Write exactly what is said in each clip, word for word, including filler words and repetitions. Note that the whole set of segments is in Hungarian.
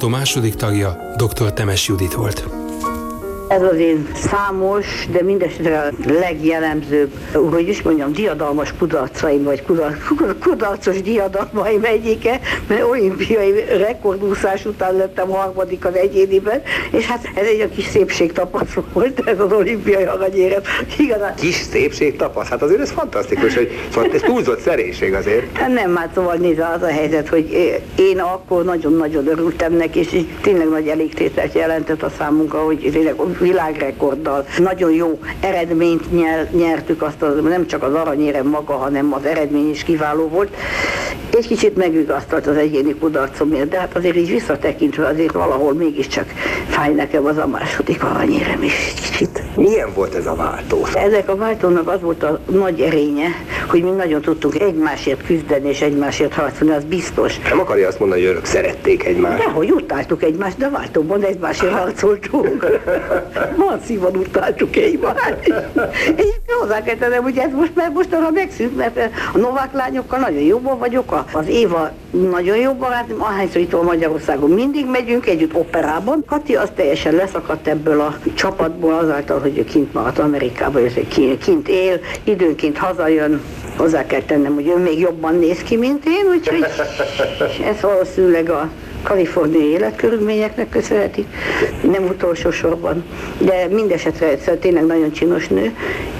váltó második tagja dr. Temes Judit volt. Ez az én számos, de mindesetre a legjellemzőbb, hogy is mondjam, diadalmas kudarcaim, vagy kudarc, kudarcos diadalmaim egyike, mert olimpiai rekordúszás után lettem harmadik az egyéniben, és hát ez egy a kis szépségtapasz volt, ez az olimpiai aranyérem. Igazán. Kis szépségtapasz? Hát azért ez fantasztikus, hogy szóval ez túlzott szerénység azért. Hát nem, hát szóval nézze, az a helyzet, hogy én akkor nagyon-nagyon örültem neki, és tényleg nagy elégtételt jelentett a számunkra, hogy tényleg világrekorddal nagyon jó eredményt nyer, nyertük, azt az, nem csak az aranyérem maga, hanem az eredmény is kiváló volt. Egy kicsit megvigasztalt az egyéni kudarcomért, de hát azért így visszatekintve azért valahol mégiscsak fáj nekem az a második aranyérem is egy kicsit. Milyen volt ez a váltó? Ezek a váltónak az volt a nagy erénye, hogy mi nagyon tudtunk egymásért küzdeni és egymásért harcolni, az biztos. Nem akarja azt mondani, hogy örök szerették egymást? Dehogy utáltuk egymást, de váltóban egymásért harcoltunk. Masszívan utáltuk egymást. És hozzá kell tennem, hogy ez most már mostanra megszűnt, mert a Novák lányokkal nagyon jobban vagyok, az Éva nagyon jó barátom, ahányszor itt van Magyarországon mindig megyünk együtt operában. Kati az teljesen leszakadt ebből a csapatból azáltal, hogy ő kint maradt Amerikában, és kint él, időnként hazajön. Hozzá kell tennem, hogy ő még jobban néz ki, mint én, úgyhogy ez valószínűleg a kaliforniai életkörülményeknek köszönheti, nem utolsó sorban. De mindesetre tényleg nagyon csinos nő,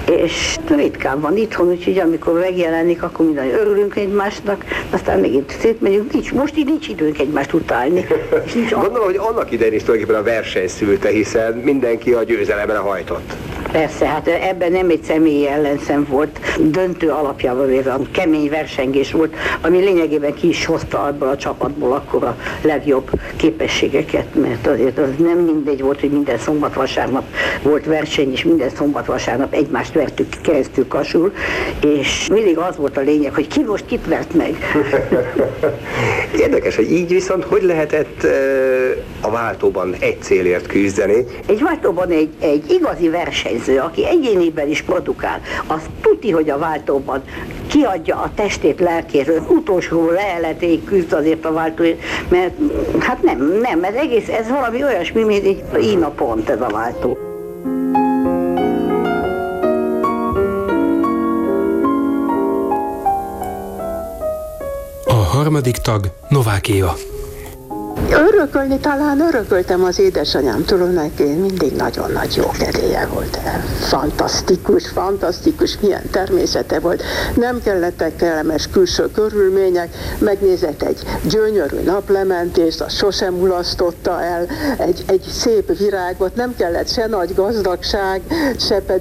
és ritkán van itthon, úgyhogy amikor megjelenik, akkor minden örülünk egymásnak, aztán megint szétmegyünk, nincs, most így nincs időnk egymást utálni. És nincs Gondolom, hogy annak idején is tulajdonképpen a verseny szülte, hiszen mindenki a győzelemre hajtott. Persze, hát ebben nem egy személyi ellenszem volt, döntő alapjában ez a kemény versengés volt, ami lényegében ki is hozta ebből a csapatból akkor a legjobb képességeket, mert azért az nem mindegy volt, hogy minden szombat-vasárnap volt verseny, és minden szombat-vasárnap egymást vertük keresztül kasul, és mindig az volt a lényeg, hogy ki most kit vert meg. Érdekes, hogy így viszont hogy lehetett a váltóban egy célért küzdeni? Egy váltóban egy, egy igazi versenyző, aki egyéniben is produkál, az tuti, hogy a váltóban kiadja a testét, lelkéről, utolsó leheletéig küzd azért a váltóért, mert hát nem, nem, ez egész, ez valami olyasmi, mint egy Ina pont ez a váltó. A harmadik tag Novák Éva. Örökölni talán örököltem az édesanyámtól, neki mindig nagyon nagy jó kedélye volt. Fantasztikus, fantasztikus, milyen természete volt. Nem kellettek kellemes külső körülmények, megnézett egy gyönyörű naplementést, azt sosem mulasztotta el, egy, egy szép virágot, nem kellett se nagy gazdagság, se pedig